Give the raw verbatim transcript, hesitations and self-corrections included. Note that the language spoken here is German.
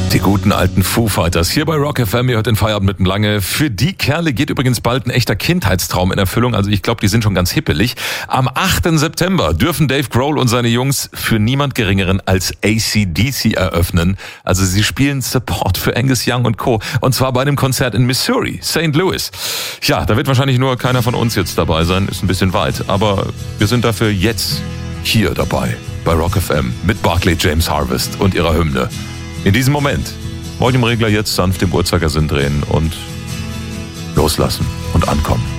Die guten alten Foo Fighters hier bei Rock F M. Ihr hört den Feierabend mit dem Lange. Für die Kerle geht übrigens bald ein echter Kindheitstraum in Erfüllung. Also ich glaube, die sind schon ganz hippelig. Am achten September dürfen Dave Grohl und seine Jungs für niemand Geringeren als A C D C eröffnen. Also sie spielen Support für Angus Young und Co. Und zwar bei einem Konzert in Missouri, Saint Louis. Ja, da wird wahrscheinlich nur keiner von uns jetzt dabei sein. Ist ein bisschen weit. Aber wir sind dafür jetzt hier dabei bei Rock F M mit Barclay James Harvest und ihrer Hymne. In diesem Moment, Volume-Regler jetzt sanft im Uhrzeigersinn drehen und loslassen und ankommen.